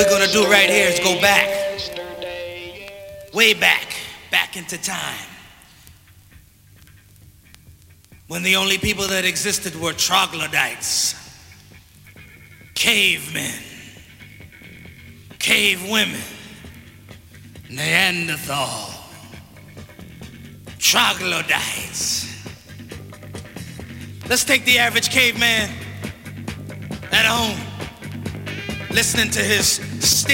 we're gonna do right here is go back, way back into time, when the only people that existed were troglodytes, cavemen, cave women, Neanderthal, troglodytes. Let's take the average caveman at home, listening to his stereo